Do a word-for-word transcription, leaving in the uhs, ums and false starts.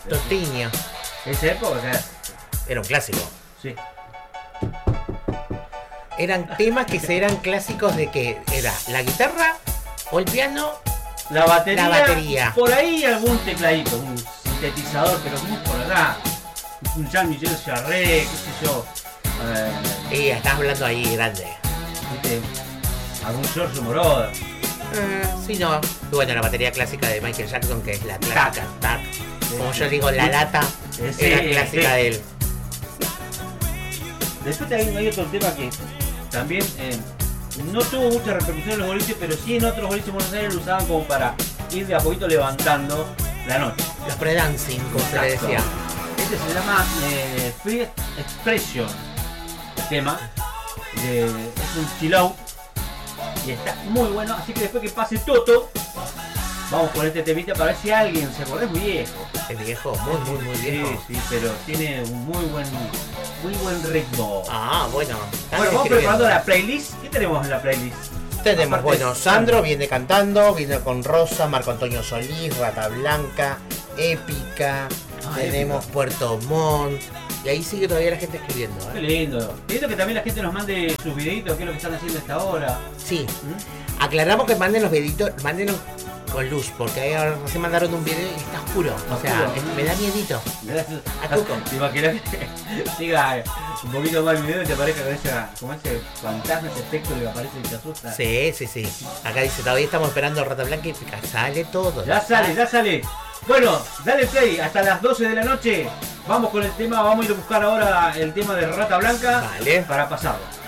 Totiño. Esa época, claro. Era un clásico. Sí. Eran temas que eran clásicos de que era la guitarra o el piano. La batería, La batería. Por ahí algún tecladito, un sintetizador, pero muy por acá. Un Jean-Michel Jarre, qué sé yo. Eh, Y estás hablando ahí grande. ¿viste? Algún Giorgio Moroder. Eh, sí, no. Y bueno, la batería clásica de Michael Jackson, que es la clásica. Tac. Como yo digo, la lata Sí, era clásica sí. de él. Después también hay otro tema que también eh, no tuvo mucha repercusión en los boliches, pero sí en otros boliches de Buenos Aires lo usaban como para ir de a poquito levantando la noche. Los pre-dancing, como se le Exacto. decía. Este se llama eh, Free Expression, el tema. De, es un chill out y está muy bueno, así que después que pase Toto, vamos con este temita para ver si alguien se acuerda. Es muy viejo. Es viejo, muy, muy, muy viejo. Sí, sí, pero tiene un muy buen, muy buen ritmo. Ah, bueno. están Bueno, vamos escribiendo. preparando la playlist. ¿Qué tenemos en la playlist? Tenemos, Aparte bueno, de- Sandro viene cantando, viene con Rosa, Marco Antonio Solís, Rata Blanca, Épica, Ah, tenemos Épica. Puerto Montt, y ahí sigue todavía la gente escribiendo, Qué ¿eh? lindo. Lindo que también la gente nos mande sus videitos, qué es lo que están haciendo a esta hora. Sí, ¿Mm? aclaramos que manden los videitos, mándenlos con luz, porque ahí ahora recién mandaron un video y está oscuro, o sea, Oscuro. es- me da miedito. A Cuco. ¿Te imaginas que siga un poquito más el video y te aparezca con esa, como ese fantasma, ese espectro que aparece y te asusta? Sí, sí, sí. Acá dice, todavía estamos esperando a Rata Blanca y Épica, sale todo. Ya sale, ya sale. Bueno, dale play hasta las doce de la noche. Vamos con el tema, vamos a ir a buscar ahora el tema de Rata Blanca Vale. para pasarlo.